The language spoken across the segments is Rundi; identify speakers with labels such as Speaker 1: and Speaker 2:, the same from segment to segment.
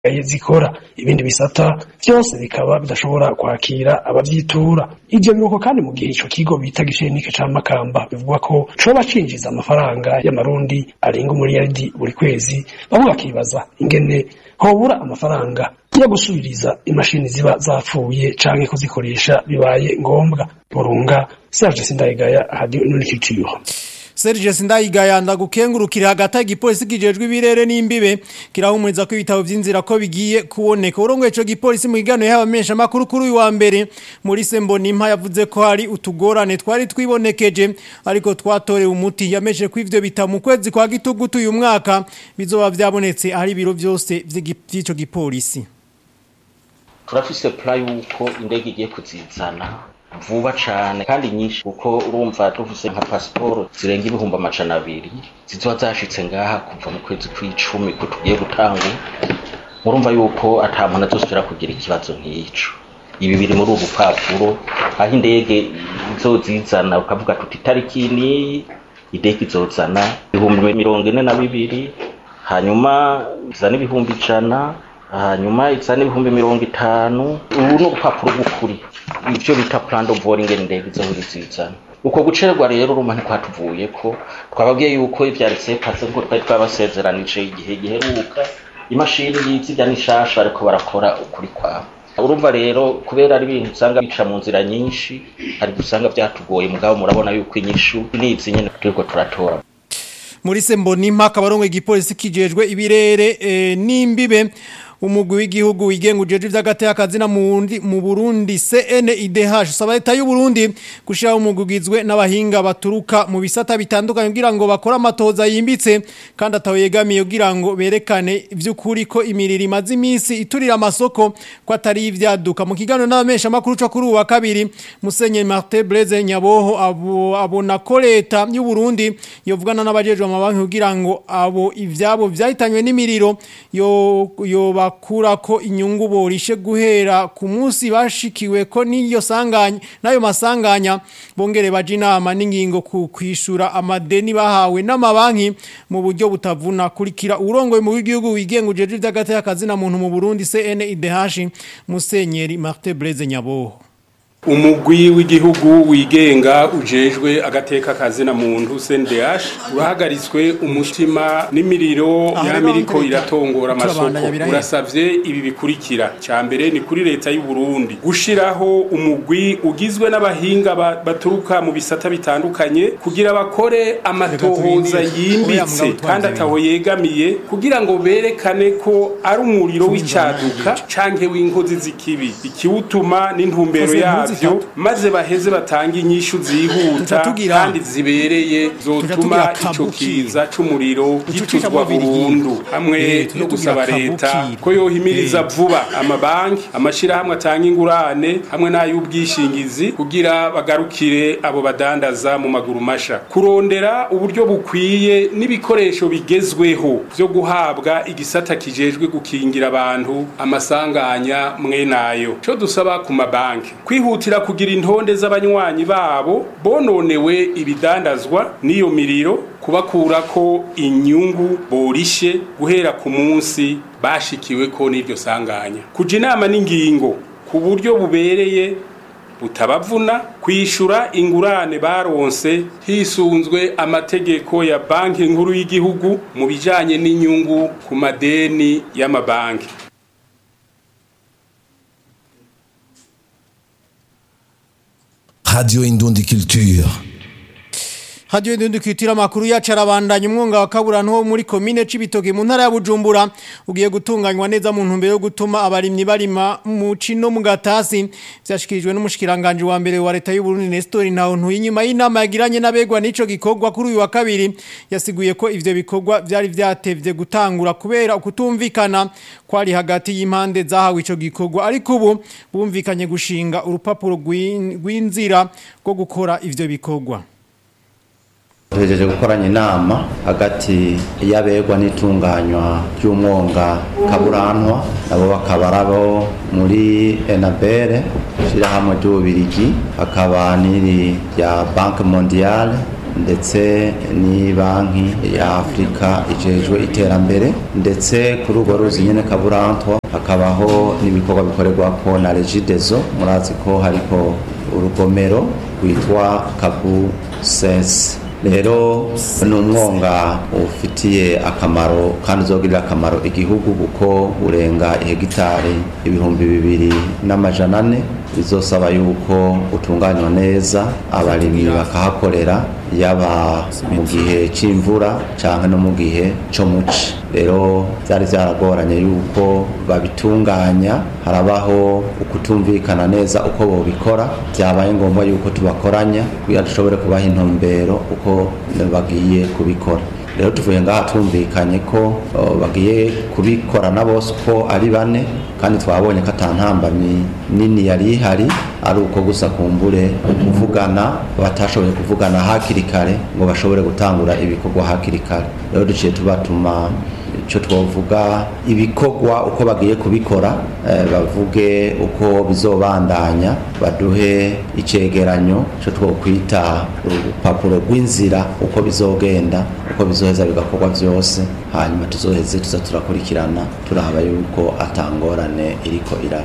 Speaker 1: zikora ibindi bisata byose bikaba bidashobora kwakira abavyitura. Ivyo biruko kandi mu gihe ico kigo bita Gishenike ca Makamba bivuga ko coba cinjiza amafaranga y'amarundi arenga umuriyaridi buri kwezi, bamwe bakibaza ingene hobura amafaranga yo gusubiriza imashini ziba zapfuye canke kuzikoresha bibaye ngombwa. Burunga Serge Sindayigaya Radio Nurikitiyo.
Speaker 2: Serge Sindayigaya ndagukengurukira hagati y'igipolisi kijejwe ibirere n'imbibe kirahumuriza ko ibitabo vy'inzira ko bigiye kuboneka. Urongoye ico gipolisi mu gigano y'abamesha makuru kuri uyu wa mbere muri Sembonimpa yavuze ko hari utugorane twari twibonekeje ariko twatorewe umuti. Yameshe ko ivyo bitabo mu kwezi kwa Gitugutu uyu mwaka bizoba vyabonetse ari biro vyose vy'ico gipolisi.
Speaker 3: Turafise plan yuko indege igiye kuzizana vuba cane kandi nyinshi kuko urumva dufise nka passport zirenga 200,000 zizoba zashitse ngaha kuva mu kwezi kw'icumi ko tugiye gutanga. Murumva yuko ata muntu azosubira kugira ikibazo nk'ico. Ibi biri muri ubu papuro aho indege izozizana ukavuga tuti tariki ni indege izozana 42,000 hanyuma izana 100,000 hanyuma izana 50,000. Ubu no papuro gukuri ivyo bita plan of boarding indege izohurizizana. Uko gucererwa rero urumva ntikwatuvuye ko twababwiye yuko ivyaretse patse ngo twari twabasezeranije igihe giheruka imashini yizijya nishasha ariko barakora ukuri kwa. Urumva rero kubera ari ibintu usanga bica mu nzira nyinshi ari gusanga byatugoye mugabo murabona yuko inyishu nizi nyene turiko turatora.
Speaker 2: Muri Sembonimpa kabarongo igipolisi kijejwe ibirere n'imbibe umugwi w'igihugu wigenga ujeje vy'agati y'akazina mu Burundi CNIDH saba leta y'u Burundi gushira umugugizwe n'abahinga baturuka mu bisata bitandukanye kugira ngo bakora amatoza yimbitse kandi atawegamiye kugira ngo berekane ivy'ukuri ko imiriri mazi imisi iturira amasoko ko atari ivyaduka. Mu kiganiro n'abamesha makuru cyo kuri uwa kabiri Musenyeri Martin Blaise Nyaboho abona ko leta y'u Burundi yovugana n'abajejwe amabanki kugira ngo abo ivyabo vyahitanywe n'imiriro yo bakura ko inyungu borishe guhera ku munsi bashikiwe ko niyo sanganya nayo masanganya bongere baje inama n'ingingo ku kwishura amadeni bahawe n'amabanki mu buryo butavuna. Kurikira urongoye mu w'igihugu wigenga ujeje vy'agati y'akazina muntu mu Burundi CNIDH Musenyeri Martin Blaise Nyaboho.
Speaker 4: Umugwi w'igihugu wigenga ujejwe agateka kazina muntu CNDH urahagaritswe umutima n'imiriro yamiriko iratongora amasoko. Urasavye ibi bikurikira: ca mbere ni kuri leta y'u Burundi gushiraho umugwi ugizwe n'abahinga baturuka mu bisata bitandukanye kugira bakore amatohoza yimbitse kandi ataho yegamiye kugira ngo berekane ko ari umuriro w'icaduka canke w'inkozi zikibi ikiwutuma n'intumbero ya maze baheze batanga inyishu zihuta kandi zibereye zotuma ico kiza c'umuriro gituzwa burundu. Hamwe no gusaba leta ko yohimiriza vuba amabanki amashirahamwe atanga ingurane hamwe n'ay'ubwishingizi kugira bagarukire abo badandaza mu maguru masha, kurondera uburyo bukwiye n'ibikoresho bigezweho vyo guhabwa igisata kijejwe gukingira abantu amasanganya mwenayo. Co dusaba ku mabanki kwihutira kugira intonde z'abanywanyi babo bononewe ibidandazwa n'iyo miriro, kubakura ko inyungu borishe guhera ku munsi bashikiwe ko n'iryo sanganya, kuja inama n'ingingo ku buryo bubereye butabavuna, kwishura ingurane baronse hisunzwe amategeko ya banki nkuru y'igihugu mu bijanye n'inyungu ku madeni y'amabanki.
Speaker 5: Radio Indundi Culture.
Speaker 2: Radio Indundi Culture makuru yacarabandanya umwonga wa kaburantu muri commune Cibitoke mu ntara ya Bujumbura ugiye gutunganywa neza mu ntumbero yo gutuma abarimyi barima mu cino mu gatasi. Vyashikirijwe n'umushikiranganje wa mbere wa leta y'u Burundi Nestor Ntahontu inyuma y'inama yagiranye n'abegwa n'ico gikorwa kuri uyu wa kabiri. Yasiguye ko ivyo bikorwa vyari vyatevye gutangura kubera ukutumvikana kwari hagati y'impande zahawe ico gikorwa, ariko ubu bumvikanye gushinga urupapuro rw'inzira rwo gukora ivyo bikorwa.
Speaker 6: Tuhejeje gukoranya inama hagati y'abegwa n'itunganywa ry'umwonga kaburantwa nabo bakabarabo muri ENABER shirahamwe ry'ububirigi, hakaba n'iri ya Banque Mondiale ndetse ni banki ya Afrika ijejwe iterambere, ndetse kuri urwo ruzi nyene Kaburantwa hakabaho n'ibikorwa bikorerwa ko na Regideso. Murazi ko hariko urugomero rwitwa Kabu Sense. Rero ni umwonga ufitiye akamaro kandi uzogirira akamaro igihugu kuko urenga hegitari 2,400 bizosaba yuko utunganywa neza abarimyi bakahakorera yaba mu gihe c'imvura canke no mu gihe co muci. Rero byari byaragoranye yuko babitunganya, harabaho ukutumvikana neza uko bobikora, byabaye ngombwa yuko tubakoranya kugira dushobore kubaha intumbero uko bagiye kubikora. Rero tuvuye ngaha tumvikanye ko bagiye kubikorana bose uko ari bane, kandi twabonye ko atantambamye nini yari ihari, ari uko gusa kumbure kuvugana batashoboye kuvugana hakiri kare ngo bashobore gutangura ibikorwa hakiri kare. Rero duciye tubatuma icyo twavuga ibikorwa uko bagiye kubikora, bavuge uko bizobandanya, baduhe icegeranyo cyo twokwita urupapuro rw'inzira uko bizogenda, uko bizoheza bigakorwa byose, hanyuma tuzoheze turakurikirana turaba yuko atangorane iriko iraba.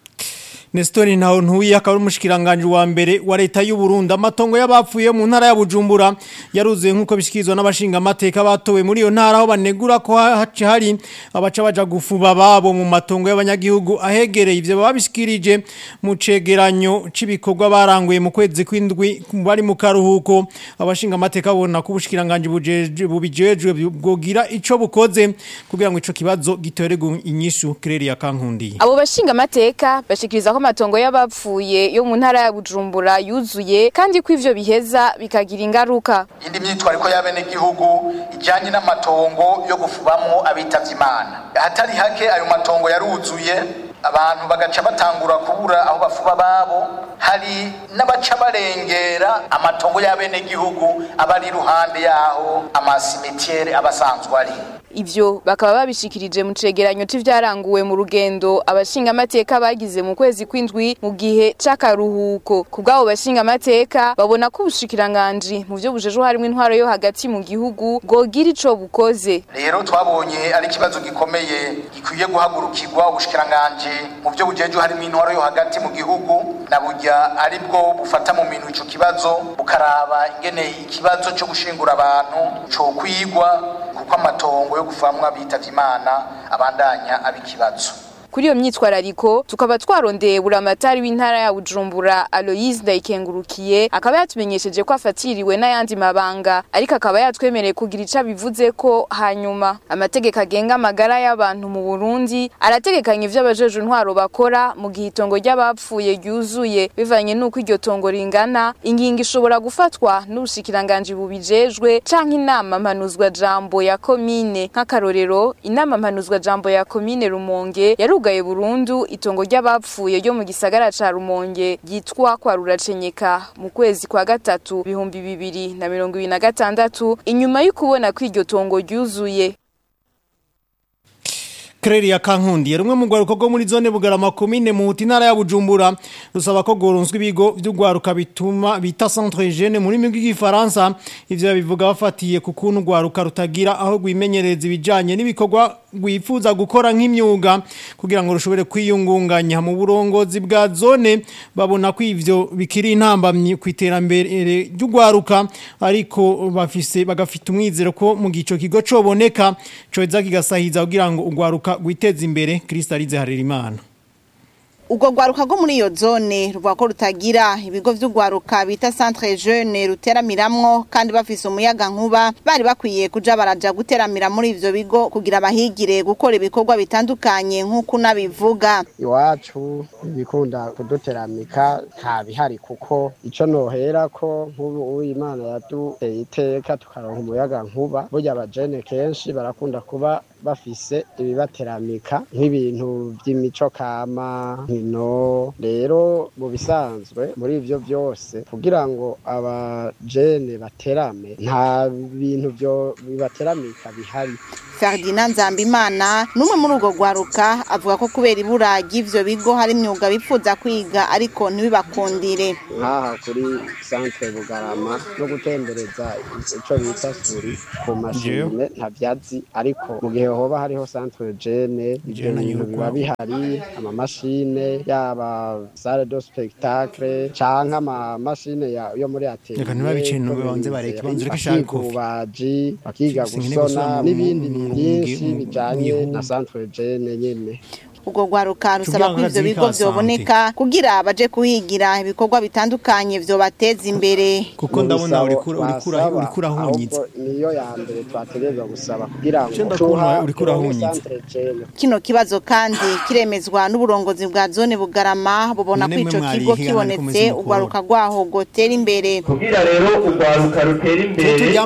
Speaker 2: Nestori Ntawontuye akaba umushikiranganje wa mbere wa leta y'u Burundi. Amatongo y'abapfuye mu ntara ya Bujumbura yaruzuye nkuko bishikizwa n'abashinga amateka batowe muri iyo ntara, aho banegura ko hari abaca baja gufuba babo mu matongo y'abanyagihugu ahegereye. Ivyo babishikirije mu cegeranyo cibikorwa baranguye mu kwezi kw'indwi bari mu karuhuko. Abashinga amateka bona ko ubushikiranganje bubijejwe bwogira ico bukoze kugira ngo ico kibazo gitorerwe inyishu. Claire Kankundi.
Speaker 5: Abo bashinga amateka bashikiriza ko amatongo y'abapfuye yo mu ntara ya Bujumbura yuzuye kandi ko ivyo biheza bikagira ingaruka.
Speaker 7: Indi myitwariko y'abene gihugu ijanye n'amatongo yo gufubamwo abitavye Imana. Hatari hake ayo matongo yaruzuye, abantu bagaca batangura kubura aho bafuba babo. Hari n'abaca barengera amatongo y'abene gihugu abari ruhande yaho amasimetiere abasanzwe ari.
Speaker 5: Ivyo bakaba babishikirije mu cegeranyo c'ivyaranguwe mu rugendo abashinga amateka bagize mu kwezi kw'indwi mu gihe c'akaruhuko. Kubwabo bashinga amateka babona ko ubushikiranganje mu vyo bujeje harimo intwaro yo hagati mu gihugu bwogira ico bukoze.
Speaker 7: Rero twabonye ari kibazo gikomeye gikwiye guhagurukirwa. Ubushikiranganje mu vyo bujeje harimo intwaro yo hagati mu gihugu na burya ari bwo bufata mu minwe ico kibazo, bukaraba ingene ikibazo cyo gushingura abantu cyo kwigwa, kuko amatongo yo gufamwa bitavye Imana abandanya abikibazo.
Speaker 5: Kuri iyo myitwarariko tukaba twarondeye buramatari w'intara ya Bujumbura Aloise Ndayikengurukiye, akaba yatumenyesheje ko afatiriwe n'ayandi mabanga, ariko akaba yatwemereye kugira ica bivuze ko hanyuma. Amategeko agenga amagara y'abantu mu Burundi arategekanya ivyo abajeje intwaro bakora mu gihe itongo ry'abapfuye ryuzuye. Bivanye nuko iryo tongo ringana, ingingo ishobora gufatwa n'ubushikiranganje bubijejwe canke inama mpanuzwa jambo ya komine. Nk'akarorero, inama mpanuzwa jambo ya komine Rumonge yarugaye burundu itongo ry'abapfuye ryo mu gisagara ca Rumonge ryitwa kwa Ruracenyeka mu kwezi kwa gatatu 2026 inyuma y'ukubona ko iryo tongo ryuzuye.
Speaker 2: Claire Kankundi yarumwe mu gwaruko go muri zone Bugarama commune mu ntara ya Bujumbura rusaba ko goronswe ibigo by'ugwaruka bituma bita centre jeune muri migi y'Ifaransa. Ivyo bivuga bafatiye ku kuntu gwaruka rutagira aho gwimenyereza ibijanye n'ibikorwa gwifuza gukora nk'imyuga kugira ngo rushobore kwiyungunganya. Mu burongozi bwa zone babona ko ivyo bikiri intambamye kwiterambere ry'ugwaruka, ariko bagafite umwizero ko mu gico kigo coboneka coza kigasahiza kugira ngo ugwaruka gwiteza imbere. Kristalize Harerimana.
Speaker 8: Ugo gwaruka go muri iyo zone ruvuga ko rutagira ibigo vy'ugwaruka bita centre jeune ruteramiramwo, kandi bafise umuyaga nkuba bari bakwiye kuja baraja guteramira muri ivyo bigo kugira bahigire gukora ibikorwa bitandukanye nk'uko nabivuga.
Speaker 9: Iwacu bikunda kuduteramika nta bihari, kuko ico nohera ko nk'ubu Imana yaduteye iteka tukaronka umuyaga nkuba. Burya abajene kenshi barakunda kuba bafise ibibateramika nk'ibintu by'imico kama nkino. Rero mu bisanzwe muri ivyo byose kugira ngo abajene baterame nta bintu byo bibateramika bihari.
Speaker 8: Ferdinand Nzambimana numwe muri urwo gwaruka avuga ko kubera ibura ry'ivyo bigo hari imyuga bipfuza kwiga ariko ntibibakundire.
Speaker 9: Nkaha kuri centre Bugarama no gutembereza ico bita suri ku mashine ntavyazi, ariko mu gihe hoba hariho centre jeune ibyo biba bihari, ama mashine yaba salle de spectacle canke ama mashine yo muri atelier.
Speaker 2: Reka ntibabicinwe banze bareke banze
Speaker 9: baji bakiga gusona n'ibindi byinshi bijanye na centre jeune nyene.
Speaker 8: Ubwo gwaruka rusaba ko ivyo bigo vyoboneka kugira baje kuhigira ibikorwa bitandukanye vyo bateza imbere.
Speaker 2: Kuko ndabona urikura hunyitse.
Speaker 9: Niyo ya mbere twategereza gusaba kugira
Speaker 2: ngo urikura hunyitse.
Speaker 8: Kino kibazo kandi kiremezwa n'uburongozi bwa zone Bugarama bubona ko ico kigo kibonetse ugwaruka gwaho gotera imbere.
Speaker 10: Kugira rero ugwaruka rutera imbere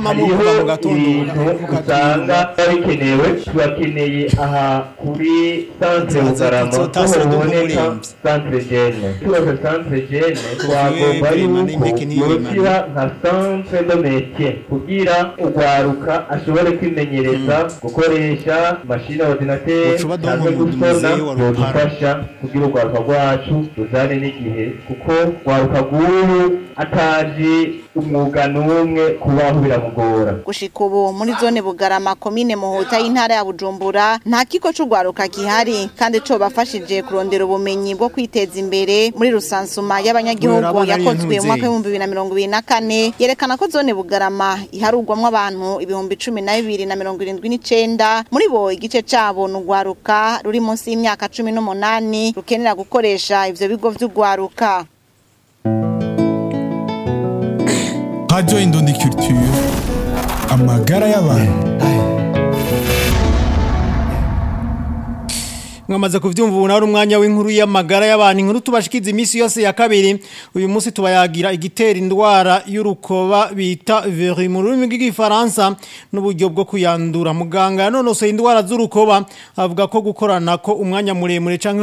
Speaker 10: usanga babikenewe bakeneye aha kuri centre Bugarama kuboneka centre jeune. Tubaza centre jeune twagomba yukira nka centre de métier kugira ugwaruka ashobore kwimenyereza gukoresha machine ordinateur cyangwa gusona gufasha kugira ugwaruka rwacu ruzane n'igihe, kuko ugwaruka rw'ubu atazi umwuga n'umwe kubaho biramugora.
Speaker 8: Gushika ubu muri zone Bugarama komine Muhuta y'intara ya Bujumbura nta kigo c'ugwaruka gihari kandi co bafashije kurondera ubumenyi bwo kwiteza imbere muri rusansuma y'abanyagihugu yakozwe mu mwaka wa 2024 yerekana ko zone Bugarama iharugwamwe abantu 12,279 muri bo igice cabo n'ugwaruka ruri munsi y'imyaka 18 rukenera gukoresha ivyo bigo vy'ugwaruka.
Speaker 11: Radio Indundi Culture, amagara y'abantu.
Speaker 2: Mwamaze kuvyumva ubu nawe umwanya w'inkuru y'amagara y'abantu, inkuru tubashikiza imisi yose ya kabiri. Uyu munsi tubayagira igitera indwara y'urukoba bita verrue mu rurimi rw'igifaransa n'uburyo bwo kuyandura. Muganga yanonosoye indwara z'urukoba avuga ko gukorana ko umwanya muremure canke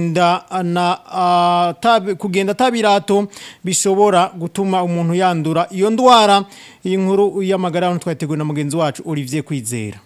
Speaker 2: kugenda tabirato bishobora gutuma umuntu yandura iyo ndwara. Iyi nkuru y'amagara y'abantu twateguye na mugenzi wacu Olivier Kwizera.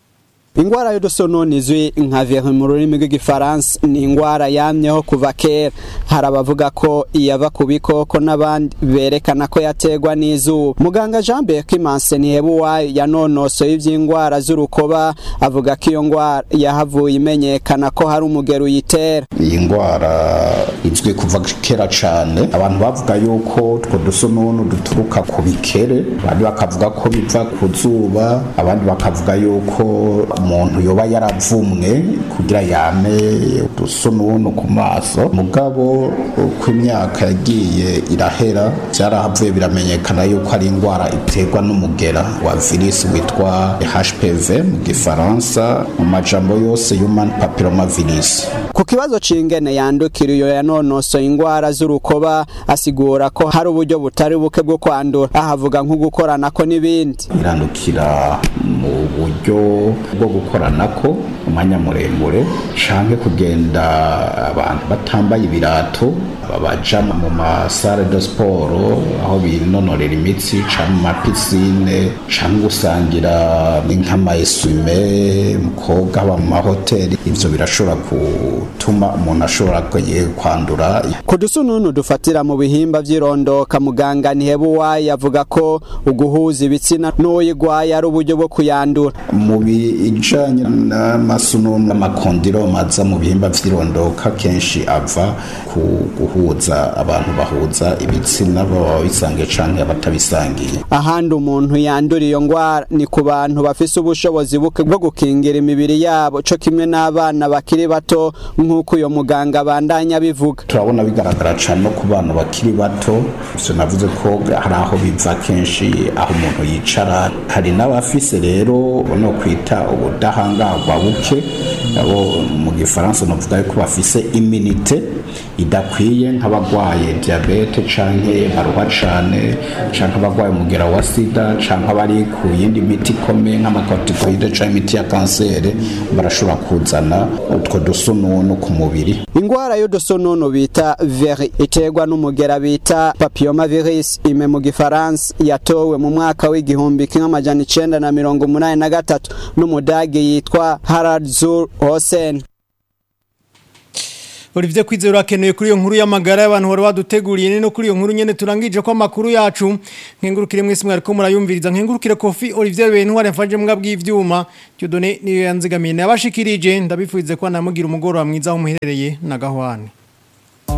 Speaker 12: Ingwara y'udusononi izwi nka verrue mu rurimi rw'igifaransa ni ingwara yamyeho kuva kera. Hari abavuga ko iyava ku bikoko n'abandi berekana ko yategwa n'izuba. Muganga Jean Berkimanse Nihebuwayo yanonosoye ivy'ingwara z'urukoba avuga ko iyo ngwara yahavuye imenyekana ko hari umugero uyitera.
Speaker 13: Iyi ngwara izwi kuva kera cane, abantu bavuga yuko utwo dusononi duturuka ku bikere, abandi bakavuga ko biva ku zuba, abandi bakavuga yuko umuntu yoba yaravumwe kugira yame udusononi ku maso. Mugabo uko imyaka yagiye irahera byarahavuye biramenyekana yuko ari ingwara iterwa n'umugera wa virus witwa HPV mu gifaransa, mu majambo yose human papillomavirus.
Speaker 12: Ku kibazo c'ingene yandukira iyo yanonosoye ingwara z'urukoba asigura ko hari uburyo butari buke bwo kwandura, ahavuga nko gukoranako n'ibindi.
Speaker 13: Irandukira mu buryo bwo gukoranako umwanya muremure canke kugenda abantu batambaye ibirato babaja mu masare de sport aho binonorera imitsi canke mu mapisine canke gusangira nk'amaeswime mu koga mu mahoteli. Ivyo birashobora gutuma umuntu ashobora kwandura.
Speaker 12: Ku dusununu dufatira mu bihimba vy'irondoka, muganga Nihebuwayo avuga ko uguhuza ibitsina n'uyigwaye ari uburyo bwo kuyandura.
Speaker 13: Mu bijanye n'amasununu n'amakondiloma aza mu bihimba vy'irondoka kenshi ava ku guhuza abantu bahuza ibitsina baba bisangiye canke abatabisangiye.
Speaker 12: Ahandi umuntu yandura iyo ngwara ni ku bantu bafise ubushobozi buke bwo gukingira imibiri yabo co kimwe n'abana bakiri bato nk'uko uyo muganga bandanya bivuga.
Speaker 13: Turabona bigaragara cane no ku bana bakiri bato. Ivyo navuze ko hari aho biva kenshi aho umuntu yicara. Hari n'abafise rero no kwita ubudahangarwa buke nabo mu gifaransa novuga ko bafise immunité idakwiye nk'abagwaye diabete canke baruha cane canke abagwaye umugera wa sida canke abari ku yindi miti ikomeye nk'amakortikoide canke imiti ya kanseri barashobora kuzana utwo dusonunu ku mubiri.
Speaker 12: Ingwara y'udusonunu bita veri iterwa n'umugera bita papillomavirus ime mu gifaransa yatowe mu mwaka w'igihumbi kimwe amajana 1983 n'umudage yitwa Harald zur Hosen.
Speaker 2: Olivier Kwizera akeneye kuri iyo nkuru y'amagara y'abantu hore baduteguriye no kuri iyo nkuru nyene turangije ko amakuru yacu nkengurukire mwese mwariko murayumviriza nkengurukire Kofi Olivier Bentware mfaje mbwa bw'ivyuma Dieudonné niyo yanzigamiye nabashikirije ndabifuize ko namugira umugoro wa mwiza wo muherereye na Gahwane.